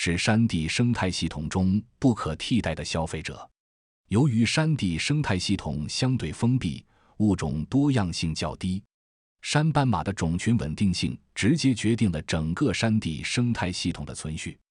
是山地生态系统中不可替代的消费者。由于山地生态系统相对封闭，物种多样性较低，山斑马的种群稳定性直接决定了整个山地生态系统的存续。